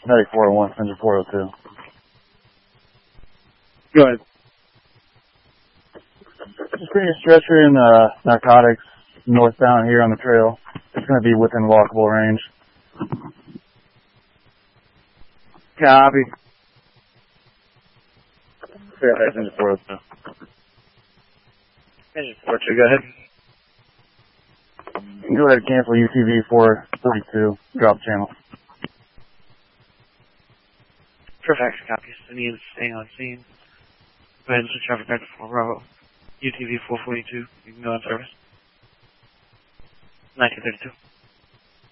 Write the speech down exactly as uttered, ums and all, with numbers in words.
Medic four oh one, engine four oh two. Go ahead. Just bringing a stretcher in uh, narcotics northbound here on the trail. It's going to be within walkable range. Copy. Fairfax, engine four oh two. Engine four oh two, go ahead. Go ahead and cancel U T V four forty-two. Drop channel. Fairfax, copy. Indians staying on scene. Go ahead and switch traffic back to four Bravo. U T V four forty-two, you can go on service. nineteen thirty-two.